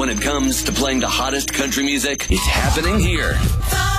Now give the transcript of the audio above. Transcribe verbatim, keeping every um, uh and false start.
when it comes to playing the hottest country music, it's happening here.